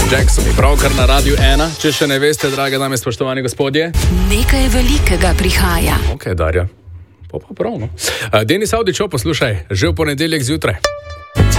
Jackson je pravkar na Radiu 1. Če še ne veste, drage dame, spoštovani gospodje. Nekaj velikega prihaja. Ok, Darja. Pa prav, no. Denis Avdićo, poslušaj, že v ponedeljek zjutraj.